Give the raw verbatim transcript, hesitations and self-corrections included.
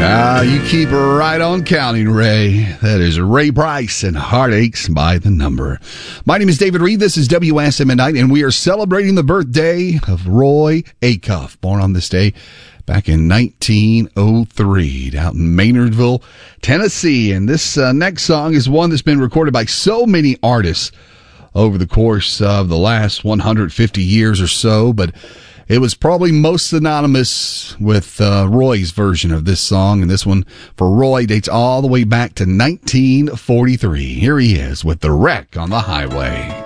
Ah, you keep right on counting, Ray. That is Ray Price and Heartaches by the Number. My name is David Reed. This is W S M at Night, and we are celebrating the birthday of Roy Acuff, born on this day back in nineteen oh three, out in Maynardville, Tennessee. And this uh, next song is one that's been recorded by so many artists over the course of the last one hundred fifty years or so, but it was probably most synonymous with uh, Roy's version of this song, and this one for Roy dates all the way back to nineteen forty-three. Here he is with The Wreck on the Highway.